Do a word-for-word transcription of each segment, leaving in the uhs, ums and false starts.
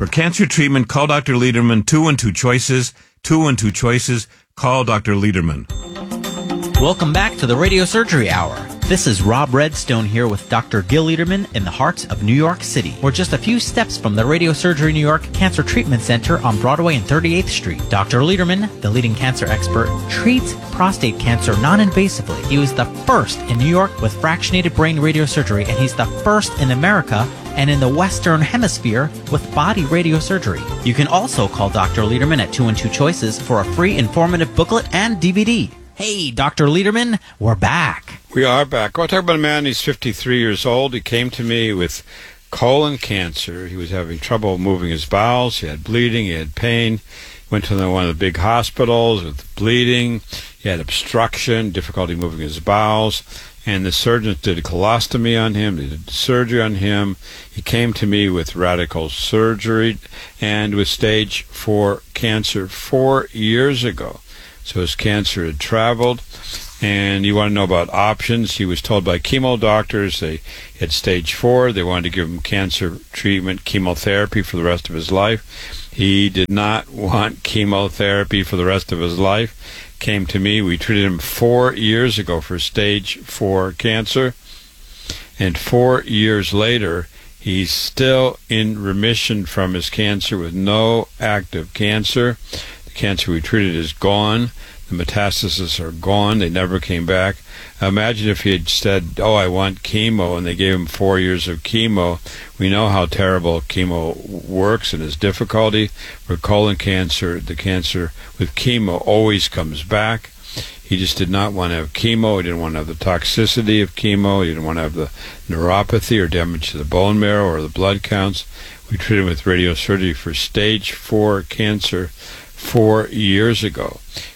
For cancer treatment, call Doctor Lederman. Two and two choices. Two and two choices. Call Doctor Lederman. Welcome back to the Radio Surgery Hour. This is Rob Redstone here with Doctor Gil Lederman in the heart of New York City. We're just a few steps from the Radio Surgery New York Cancer Treatment Center on Broadway and thirty-eighth Street. Doctor Lederman, the leading cancer expert, treats prostate cancer non-invasively. He was the first in New York with fractionated brain radiosurgery, and he's the first in America and in the Western Hemisphere with body radiosurgery. You can also call Doctor Lederman at two and two choices for a free informative booklet and D V D. Hey, Doctor Lederman, we're back. We are back. I want to talk about a man. He's fifty-three years old. He came to me with colon cancer. He was having trouble moving his bowels. He had bleeding. He had pain. Went to one of the big hospitals with bleeding. He had obstruction, difficulty moving his bowels. And the surgeons did a colostomy on him. They did surgery on him. He came to me with radical surgery and with stage four cancer four years ago. So his cancer had traveled, and you want to know about options. He was told by chemo doctors they had stage four. They wanted to give him cancer treatment, chemotherapy for the rest of his life. He did not want chemotherapy for the rest of his life. Came to me. We treated him four years ago for stage four cancer, and four years later, he's still in remission from his cancer with no active cancer. The cancer we treated is gone. The metastases are gone. They never came back. Imagine if he had said, oh, I want chemo, and they gave him four years of chemo. We know how terrible chemo works and its difficulty. For colon cancer, the cancer with chemo always comes back. He just did not want to have chemo. He didn't want to have the toxicity of chemo. He didn't want to have the neuropathy or damage to the bone marrow or the blood counts. We treated him with radiosurgery for stage four cancer four years ago.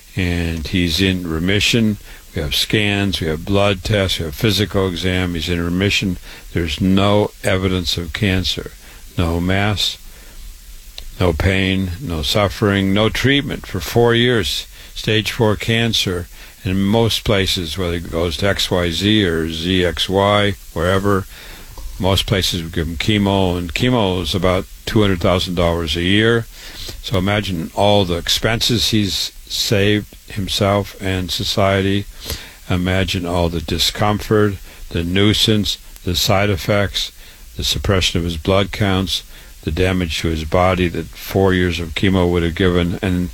And he's in remission. We have scans, we have blood tests, we have physical exam. He's in remission. There's no evidence of cancer. No mass, no pain, no suffering, no treatment for four years. Stage four cancer. In most places, whether it goes to X Y Z or Z X Y, wherever, most places we give him chemo, and chemo is about two hundred thousand dollars a year. So imagine all the expenses he's saved himself and society. Imagine all the discomfort, the nuisance, the side effects, the suppression of his blood counts, the damage to his body that four years of chemo would have given. And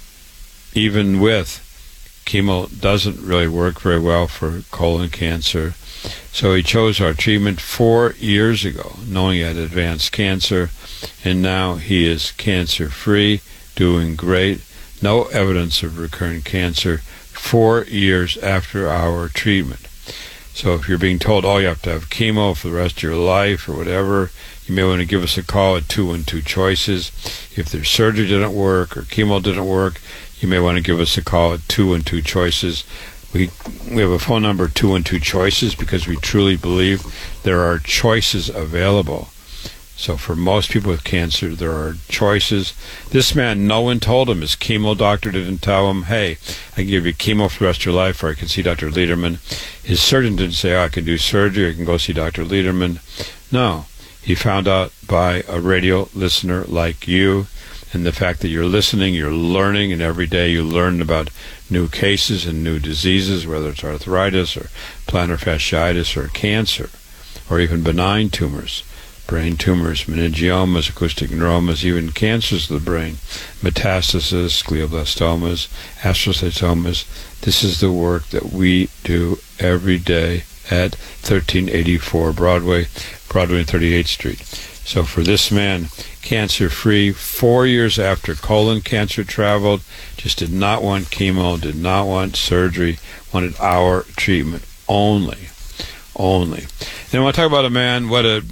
even with chemo, doesn't really work very well for colon cancer. So he chose our treatment four years ago, knowing he had advanced cancer, and now he is cancer-free, doing great. No evidence of recurrent cancer four years after our treatment. So if you're being told, oh, you have to have chemo for the rest of your life or whatever, you may want to give us a call at two and two choices. If their surgery didn't work or chemo didn't work, you may want to give us a call at two and two choices. We we have a phone number, two and two choices, because we truly believe there are choices available. So for most people with cancer, there are choices. This man, no one told him. His chemo doctor didn't tell him, hey, I can give you chemo for the rest of your life, or I can see Doctor Lederman. His surgeon didn't say, oh, I can do surgery, I can go see Doctor Lederman. No, he found out by a radio listener like you, and the fact that you're listening, you're learning, and every day you learn about new cases and new diseases, whether it's arthritis or plantar fasciitis or cancer, or even benign tumors. Brain tumors, meningiomas, acoustic neuromas, even cancers of the brain, metastases, glioblastomas, astrocytomas. This is the work that we do every day at thirteen eighty-four Broadway, Broadway and thirty-eighth Street. So for this man, cancer-free, four years after colon cancer traveled, just did not want chemo, did not want surgery, wanted our treatment only, only. And I want to talk about a man, what a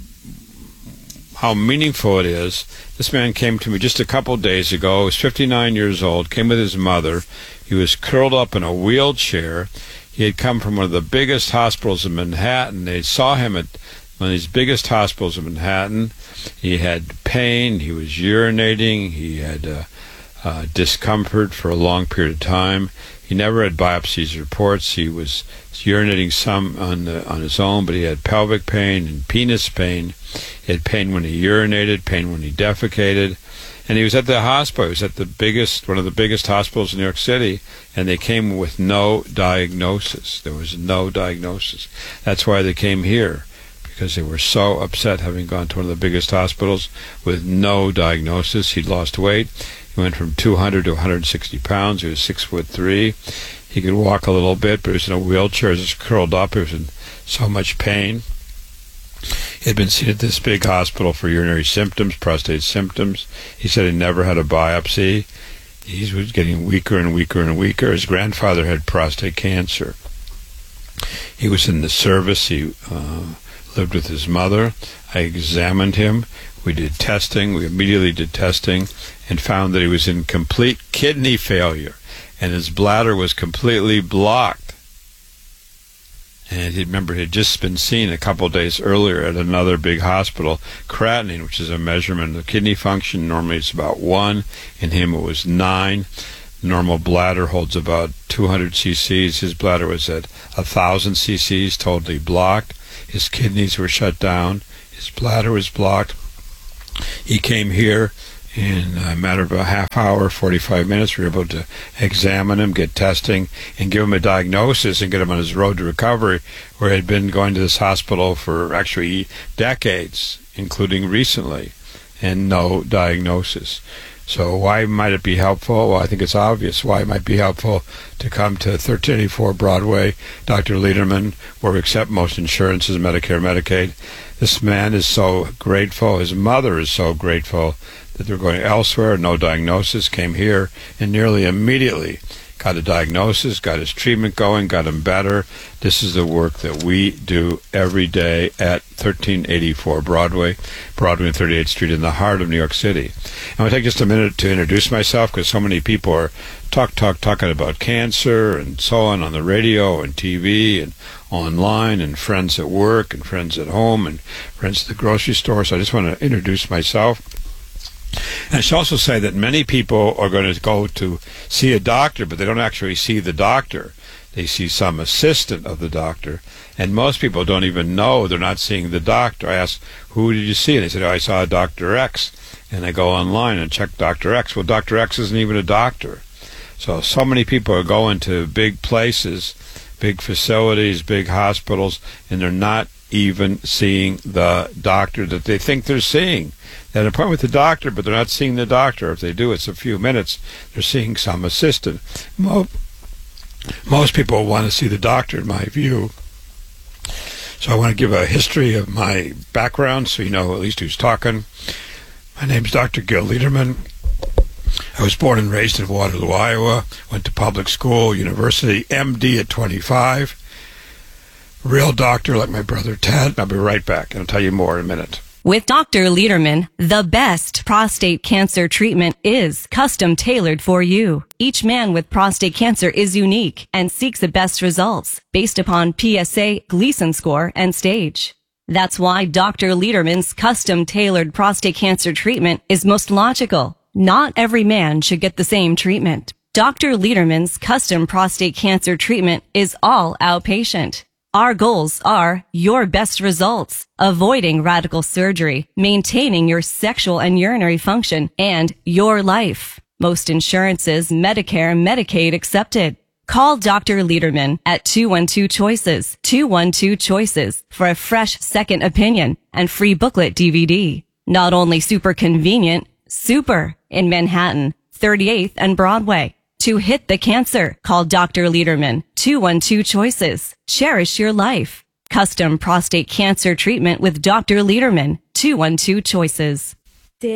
how meaningful it is. This man came to me just a couple days ago. He was fifty-nine years old, came with his mother. He was curled up in a wheelchair. He had come from one of the biggest hospitals in Manhattan. They saw him at one of these biggest hospitals in Manhattan. He had pain. He was urinating. He had uh, uh, discomfort for a long period of time. He never had biopsies reports. He was urinating some on the, on his own, but he had pelvic pain and penis pain. He had pain when he urinated, pain when he defecated. And he was at the hospital. He was at the biggest, one of the biggest hospitals in New York City, and they came with no diagnosis. There was no diagnosis. That's why they came here, because they were so upset having gone to one of the biggest hospitals with no diagnosis. He'd lost weight. He went from two hundred to one hundred sixty pounds. He was six foot three. He could walk a little bit, but he was in a wheelchair. He was just curled up. He was in so much pain. He had been seen at this big hospital for urinary symptoms, prostate symptoms. He said he never had a biopsy. He was getting weaker and weaker and weaker. His grandfather had prostate cancer. He was in the service. He uh, lived with his mother. I examined him. We did testing. We immediately did testing and found that he was in complete kidney failure, and his bladder was completely blocked. And he remember he had just been seen a couple of days earlier at another big hospital, creatinine, which is a measurement of kidney function. Normally it's about one. In him it was nine. Normal bladder holds about two hundred cc's. His bladder was at one thousand cc's, totally blocked. His kidneys were shut down. His bladder was blocked. He came here in a matter of a half hour, forty-five minutes. We were able to examine him, get testing, and give him a diagnosis and get him on his road to recovery, where he had been going to this hospital for actually decades, including recently, and no diagnosis. So why might it be helpful? Well, I think it's obvious why it might be helpful to come to thirteen eighty-four Broadway, Doctor Lederman, where we accept most insurances, Medicare, Medicaid. This man is so grateful. His mother is so grateful that they're going elsewhere, no diagnosis, came here, and nearly immediately got a diagnosis, got his treatment going, got him better. This is the work that we do every day at thirteen eighty-four Broadway, Broadway and thirty-eighth Street in the heart of New York City. I'm going to take just a minute to introduce myself, because so many people are talk, talk, talking about cancer and so on on the radio and T V and online, and friends at work and friends at home and friends at the grocery store. So I just want to introduce myself. And I should also say that many people are going to go to see a doctor, but they don't actually see the doctor. They see some assistant of the doctor. And most people don't even know they're not seeing the doctor. I ask, who did you see? And they said, oh, I saw Doctor X. And I go online and check Doctor X. Well, Doctor X isn't even a doctor. So, so many people are going to big places, big facilities, big hospitals, and they're not even seeing the doctor that they think they're seeing. They had an appointment with the doctor, but they're not seeing the doctor. If they do, it's a few minutes. They're seeing some assistant. Mo- most people want to see the doctor, in my view. So I want to give a history of my background so you know at least who's talking. My name's Doctor Gil Lederman. I was born and raised in Waterloo, Iowa. Went to public school, university, M D at twenty-five. Real doctor like my brother Ted. I'll be right back, and I'll tell you more in a minute. With Doctor Lederman, the best prostate cancer treatment is custom tailored for you. Each man with prostate cancer is unique and seeks the best results based upon P S A, Gleason score, and stage. That's why Doctor Lederman's custom tailored prostate cancer treatment is most logical. Not every man should get the same treatment. Doctor Lederman's custom prostate cancer treatment is all outpatient. Our goals are your best results, avoiding radical surgery, maintaining your sexual and urinary function, and your life. Most insurances, Medicare, Medicaid accepted. Call Doctor Lederman at two one two choices, two one two choices for a fresh second opinion and free booklet D V D. Not only super convenient, super in Manhattan, thirty-eighth and Broadway. To hit the cancer, call Doctor Lederman, two one two choices. Cherish your life. Custom prostate cancer treatment with Doctor Lederman, two one two choices.